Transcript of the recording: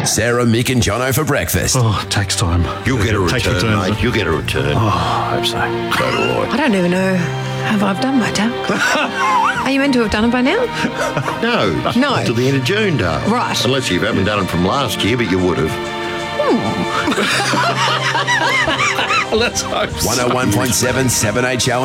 Sarah, Mick and Jono for breakfast. Oh, tax time. You'll get a Tax return, return. mate. You'll get a return. Oh, I hope so. So do I. I don't even know. Have I done my tax? Are you meant to have done it by now? No. No. Until the end of June, darling. Right. Unless you haven't done it from last year, but you would have. Let's hope so. 101.7 7HO